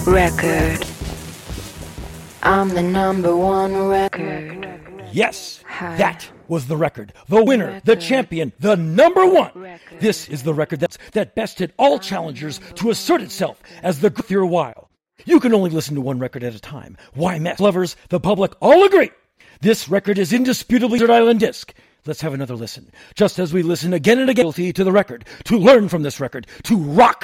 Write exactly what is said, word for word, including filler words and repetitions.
record. I'm the number one record. Yes, that was the record. The winner, the champion, the number one. This is the record that's, that bested all challengers to assert itself as the Grithier While. You can only listen to one record at a time. Why, Met lovers, the public all agree. This record is indisputably Desert Island Disc. Let's have another listen. Just as we listen again and again to the record, to learn from this record, to rock